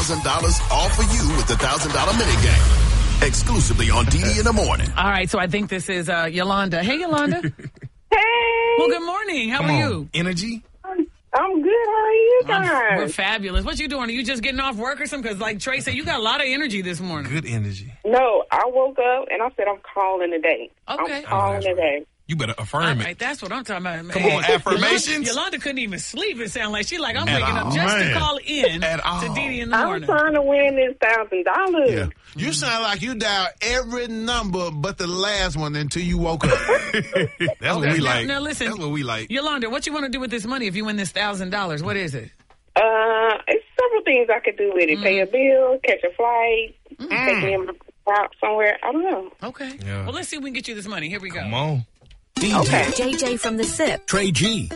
$1,000 all for you with the $1,000 minigame. Exclusively on DD in the morning. All right, so I think this is Yolanda. Hey, Yolanda. Hey. Well, good morning. How are you? Energy? I'm good. How are you guys? We're fabulous. What you doing? Are you just getting off work or something? Because like Trey said, you got a lot of energy this morning. Good energy. No, I woke up and I said I'm calling today. Okay. I'm calling today. You better affirm All it. right, that's what I'm talking about. Come on, affirmations. Yolanda couldn't even sleep. It sounded like she's like, I'm At waking all. up just Man. to call in At to all. Didi in the I'm morning. trying to win this $1,000. Yeah. You sound like you dialed every number but the last one until you woke up. That's what we like. Now listen, That's what we like. Yolanda, what you want to do with this money if you win this $1,000? What is it? It's several things I could do with it. Pay a bill, catch a flight, take me out somewhere. I don't know. Okay. Yeah. Well, let's see if we can get you this money. Here we go. Come on. Okay. JJ from the SIP. Trey G.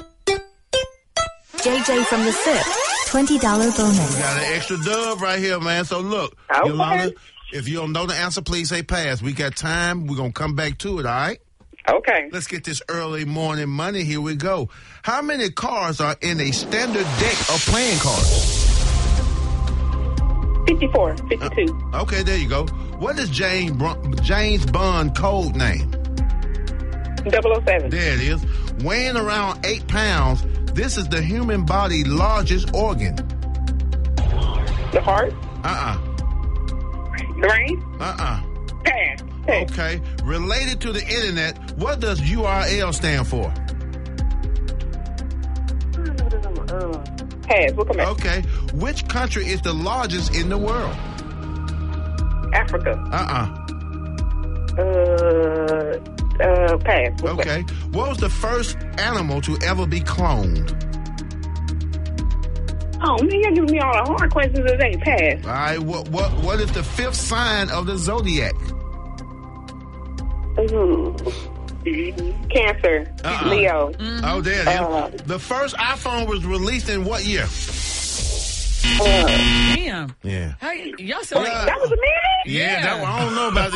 JJ from the SIP. $20 bonus. Got an extra dub right here, man. So look, Okay. Yolanda, if you don't know the answer, please say pass. We got time. We're going to come back to it, all right? Okay. Let's get this early morning money. Here we go. How many cars are in a standard deck of playing cards? 54, 52. Okay, there you go. What is James Bond code name? 007. There it is. Weighing around 8 pounds, this is the human body's largest organ. The heart. The brain. Pass. Pass. Okay. Related to the internet, what does URL stand for? Pass. We'll come back. Okay. Which country is the largest in the world? Africa. Pass. We'll Okay. What was the first animal to ever be cloned? Oh, man, you're giving me all the hard questions today. Pass. All right. What is the fifth sign of the zodiac? Cancer. Leo. Oh, there it is. The first iPhone was released in what year? Damn. Yeah. Hey, y'all sound like... That was a minute? Yeah, that one, I don't know about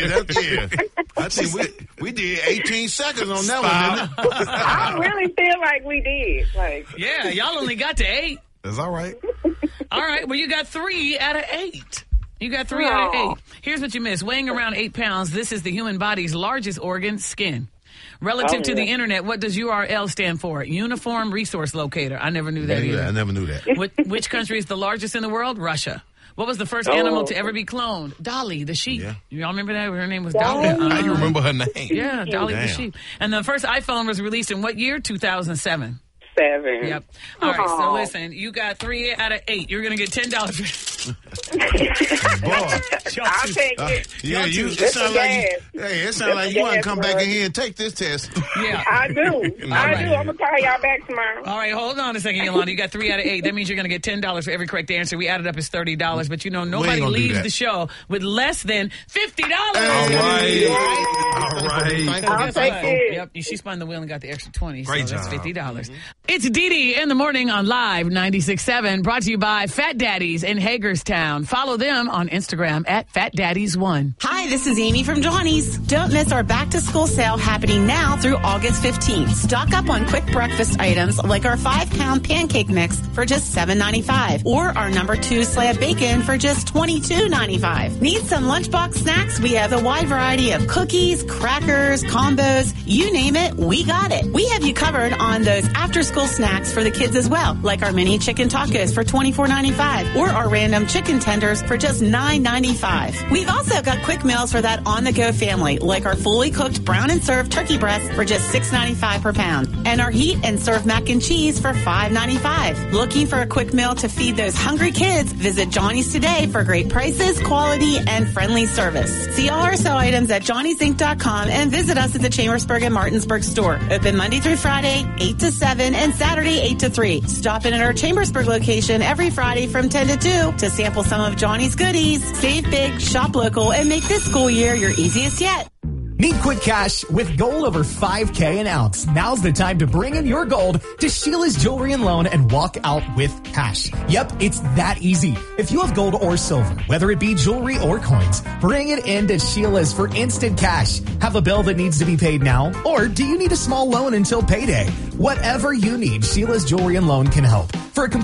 that. I think we did 18 seconds on that one, didn't it? I really feel like we did. Like, Yeah, y'all only got to 8. That's all right. All right, well, you got 3 out of 8. You got 3 out of 8. Here's what you missed. Weighing around 8 pounds, this is the human body's largest organ, skin. Relative to the internet, what does URL stand for? Uniform Resource Locator. I never knew that either. I never knew that. Which country is the largest in the world? Russia. What was the first animal to ever be cloned? Dolly, the sheep. Yeah. Y'all remember that? Her name was Dolly. How you remember her name? Yeah, Dolly the Damn. sheep. And the first iPhone was released in what year? 2007. 7. Yep. All right, so listen, you got 3 out of 8. You're going to get $10. Boy. I'll take it. Yeah, it That's sounds a like gas. it sounds like you want to gas, come back bro. in here and take this test. Yeah. I do. I do. I'm going to call y'all back tomorrow. All right, hold on a second, Yolanda. You got 3 out of 8. That means you're going to get $10 for every correct answer. We added up as $30, but you know nobody gonna do leaves that. the show with less than $50. All right. All right. I'll take it. Yep, she spun the wheel and got the extra 20. Great so that's job. $50. It's Didi in the morning on Live 96.7, brought to you by Fat Daddies in Hagerstown. Follow them on Instagram at FatDaddies1. Hi, this is Amy from Johnny's. Don't miss our back-to-school sale happening now through August 15th. Stock up on quick breakfast items like our 5-pound pancake mix for just $7.95 or our number 2 slab bacon for just $22.95. Need some lunchbox snacks? We have a wide variety of cookies, crackers, combos, you name it, we got it. We have you covered on those after-school snacks for the kids as well, like our mini chicken tacos for $24.95 or our random chicken tenders for just $9.95. We've also got quick meals for that on-the-go family, like our fully cooked brown and served turkey breast for just $6.95 per pound, and our heat and serve mac and cheese for $5.95. Looking for a quick meal to feed those hungry kids? Visit Johnny's today for great prices, quality, and friendly service. See all our sale items at johnnysinc.com and visit us at the Chambersburg and Martinsburg store. Open Monday through Friday, 8 to 7, and Saturday, 8 to 3. Stop in at our Chambersburg location every Friday from 10 to 2 to sample some of Johnny's goodies. Save big, shop local, and make this school year your easiest yet. Need quick cash with gold over $5K an ounce? Now's the time to bring in your gold to Sheila's Jewelry and Loan and walk out with cash. Yep, it's that easy. If you have gold or silver, whether it be jewelry or coins, bring it in to Sheila's for instant cash. Have a bill that needs to be paid now? Or do you need a small loan until payday? Whatever you need, Sheila's Jewelry and Loan can help. For a